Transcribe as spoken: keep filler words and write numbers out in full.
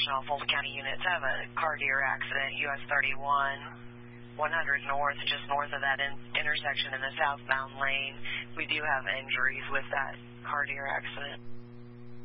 additional Fulton County units have a car deer accident, U S thirty-one, one hundred north, just north of that in, intersection in the southbound lane. We do have injuries with that car deer accident.